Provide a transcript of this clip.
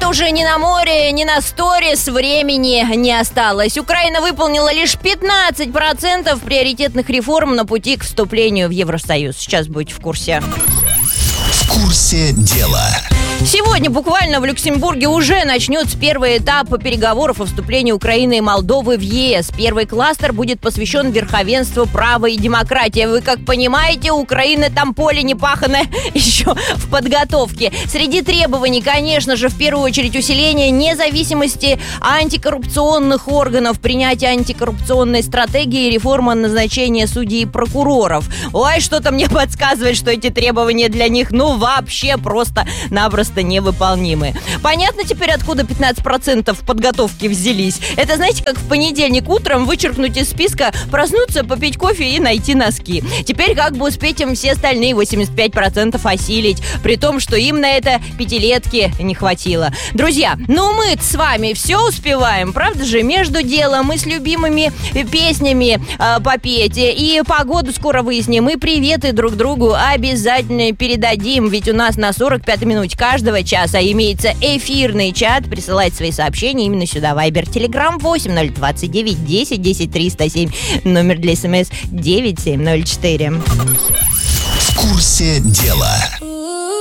это уже ни на море, ни на сторис времени не осталось. Украина выполнила лишь 15% приоритетных реформ на пути к вступлению в Евросоюз. Сейчас будете в курсе. В курсе дела. Сегодня буквально в Люксембурге уже начнется первый этап переговоров о вступлении Украины и Молдовы в ЕС. Первый кластер будет посвящен верховенству права и демократии. Вы как понимаете, у Украины там поле не паханое еще в подготовке. Среди требований, конечно же, в первую очередь усиление независимости антикоррупционных органов, принятие антикоррупционной стратегии и реформа назначения судей и прокуроров. Ой, что-то мне подсказывает, что эти требования для них, вообще просто-напросто невыполнимы. Понятно теперь, откуда 15% подготовки взялись? Это, знаете, как в понедельник утром вычеркнуть из списка, проснуться, попить кофе и найти носки. Теперь как бы успеть им все остальные 85% осилить, при том, что им на это пятилетки не хватило. Друзья, мы с вами все успеваем, правда же? Между делом мы с любимыми песнями попеть, и погоду скоро выясним, и приветы друг другу обязательно передадим, ведь у нас на 45-й минуте каждого часа имеется эфирный чат. Присылайте свои сообщения именно сюда. Вайбер, Телеграм 8029 10 10 307. Номер для СМС 9704. В курсе дела.